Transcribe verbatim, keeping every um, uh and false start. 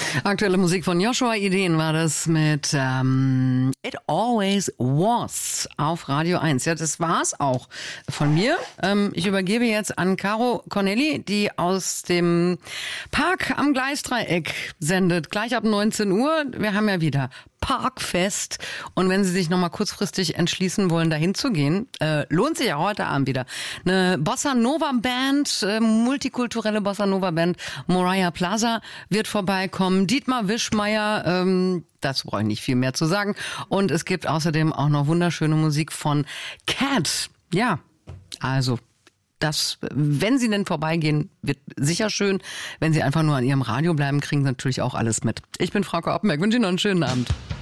Aktuelle Musik von Joshua Ideen war das mit ähm, It Always Was auf Radio eins. Ja, das war's auch von mir. Ähm, ich übergebe jetzt an Caro Corneli, die aus dem Park am Gleisdreieck sendet. Gleich ab neunzehn Uhr. Wir haben ja wieder Parkfest. Und wenn Sie sich noch mal kurzfristig entschließen wollen, dahin zu gehen, äh, lohnt sich ja heute Abend wieder. Eine Bossa Nova Band, äh, multikulturelle Bossa Nova Band, Moriah Plaza wird vorbeikommen. Dietmar Wischmeier, ähm, das brauche ich nicht viel mehr zu sagen. Und es gibt außerdem auch noch wunderschöne Musik von Cat. Ja, also das, wenn Sie denn vorbeigehen, wird sicher schön. Wenn Sie einfach nur an Ihrem Radio bleiben, kriegen Sie natürlich auch alles mit. Ich bin Frau Oppenberg, wünsche Ihnen noch einen schönen Abend.